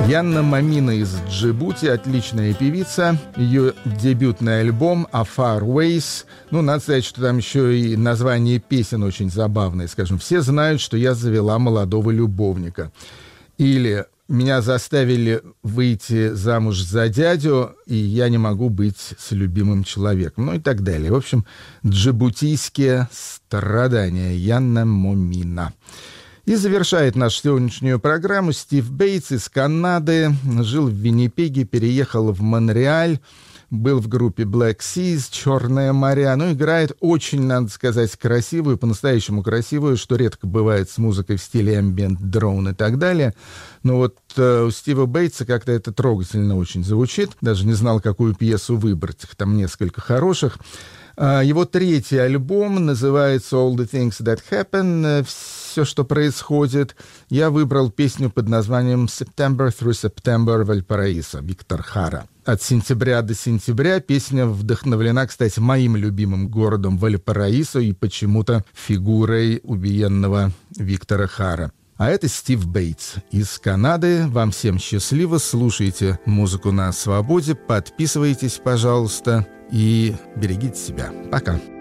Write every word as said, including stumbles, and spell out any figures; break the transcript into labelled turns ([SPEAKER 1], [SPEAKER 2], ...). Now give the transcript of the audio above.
[SPEAKER 1] Янна Момина из Джибути, отличная певица. Ее дебютный альбом «A Far Ways». Ну, надо сказать, что там еще и название песен очень забавное. Скажем, все знают, что я завела молодого любовника. Или меня заставили выйти замуж за дядю, и я не могу быть с любимым человеком. Ну и так далее. В общем, джибутийские страдания. Янна Момина. И завершает нашу сегодняшнюю программу Стив Бейтс из Канады. Жил в Виннипеге, переехал в Монреаль. Был в группе Black Seas, «Черное моря». Ну, играет очень, надо сказать, красивую, по-настоящему красивую, что редко бывает с музыкой в стиле ambient, дрон и так далее. Но вот э, у Стива Бейтса как-то это трогательно очень звучит. Даже не знал, какую пьесу выбрать. Их там несколько хороших. Его третий альбом называется «All the Things That Happen», «Все, что происходит». Я выбрал песню под названием «September through September Valparaiso» Виктор Хара. От сентября до сентября песня вдохновлена, кстати, моим любимым городом Вальпараисо и почему-то фигурой убиенного Виктора Хара. А это Стив Бейтс из Канады. Вам всем счастливо. Слушайте музыку на свободе. Подписывайтесь, пожалуйста. И берегите себя. Пока.